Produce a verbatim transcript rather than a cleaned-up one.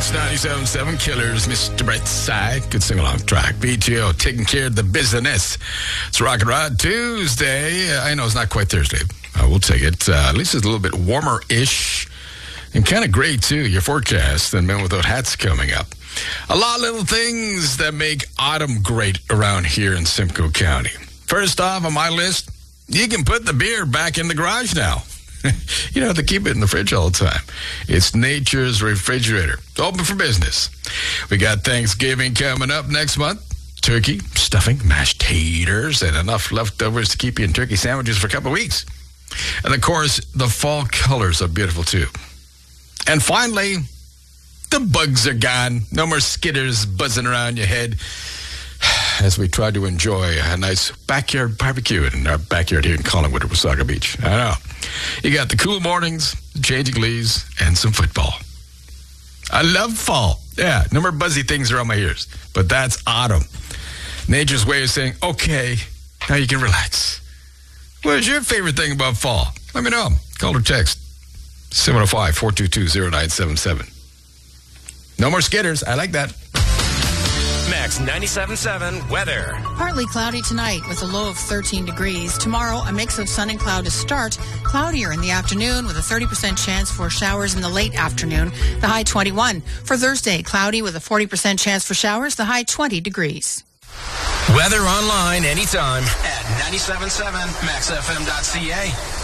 It's ninety-seven point seven Killers, Mister Brightside. Good sing-along track. B T O, taking care of the business. It's Rock and Rod Tuesday. I know it's not quite Thursday. Uh, we'll take it. Uh, at least it's a little bit warmer-ish. And kind of gray, too, your forecast. And Men Without Hats coming up. A lot of little things that make autumn great around here in Simcoe County. First off on my list, you can put the beer back in the garage now. You don't have to keep it in the fridge all the time. It's nature's refrigerator. It's open for business. We got Thanksgiving coming up next month. Turkey, stuffing, mashed taters, and enough leftovers to keep you in turkey sandwiches for a couple of weeks. And, of course, the fall colors are beautiful, too. And finally, the bugs are gone. No more skitters buzzing around your head as we try to enjoy a nice backyard barbecue in our backyard here in Collingwood at Wasaga Beach. I know. You got the cool mornings, changing leaves, and some football. I love fall. Yeah, no more buzzy things around my ears. But that's autumn. Nature's way of saying, okay, now you can relax. What's your favorite thing about fall? Let me know. Call or text seven oh five, four two two, oh nine seven seven. No more skitters. I like that. Max ninety-seven point seven weather. Partly cloudy tonight with a low of thirteen degrees. Tomorrow, a mix of sun and cloud to start. Cloudier in the afternoon with a thirty percent chance for showers in the late afternoon. The high twenty-one. For Thursday, cloudy with a forty percent chance for showers. The high twenty degrees. Weather online anytime at ninety-seven point seven max f m dot c a.